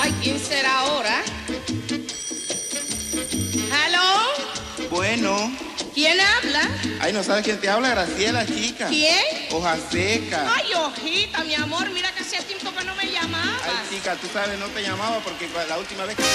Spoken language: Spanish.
Ay, ¿quién será ahora? ¿Aló? Bueno. ¿Quién habla? Ay, ¿no sabes quién te habla? Graciela, chica. ¿Quién? Hoja seca. Ay, hojita, mi amor, mira que hacía tiempo que no me llamabas. Ay, chica, tú sabes, no te llamaba porque la última vez que